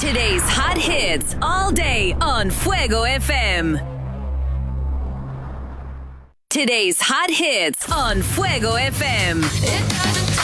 Today's hot hits all day on Fuego FM. Today's hot hits on Fuego FM.